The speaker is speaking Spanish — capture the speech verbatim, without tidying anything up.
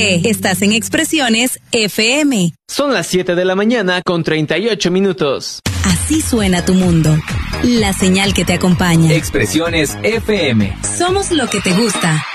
Ríete. Estás en Expresiones F M. Son las siete de la mañana con treinta y ocho minutos. Así suena tu mundo. La señal que te acompaña. Expresiones F M. Somos lo que te gusta.